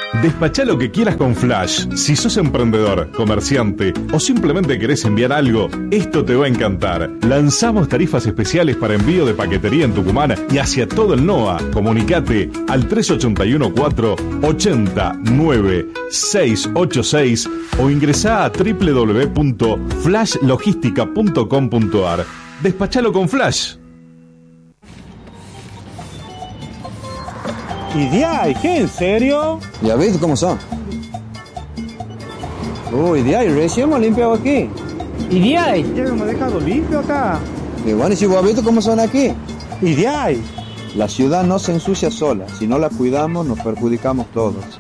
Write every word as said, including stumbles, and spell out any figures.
Despachá lo que quieras con Flash. Si sos emprendedor, comerciante o simplemente querés enviar algo, esto te va a encantar. Lanzamos tarifas especiales para envío de paquetería en Tucumán y hacia todo el N O A. Comunicate al tres ocho uno cuatro, ocho nueve seis ocho seis o ingresá a doble u doble u doble u punto flash logística punto com punto a r. Despachalo con Flash. ¿Y de qué? ¿En serio? ¿Ya ves cómo son? Uy, de ahí, recién hemos limpiado aquí. ¿Y de ahí? Ya hemos dejado limpio acá. Y bueno, ¿y si vos has visto cómo son aquí? ¿Y de ahí? La ciudad no se ensucia sola. Si no la cuidamos, nos perjudicamos todos.